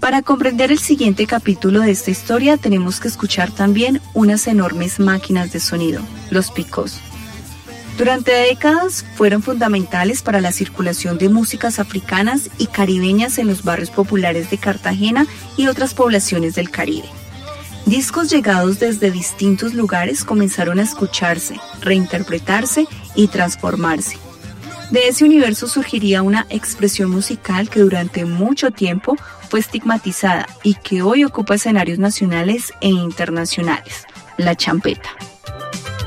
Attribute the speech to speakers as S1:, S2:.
S1: Para comprender el siguiente capítulo de esta historia tenemos que escuchar también unas enormes máquinas de sonido, los picos. Durante décadas fueron fundamentales para la circulación de músicas africanas y caribeñas en los barrios populares de Cartagena y otras poblaciones del Caribe. Discos llegados desde distintos lugares comenzaron a escucharse, reinterpretarse y transformarse. De ese universo surgiría una expresión musical que durante mucho tiempo fue estigmatizada y que hoy ocupa escenarios nacionales e internacionales, la champeta.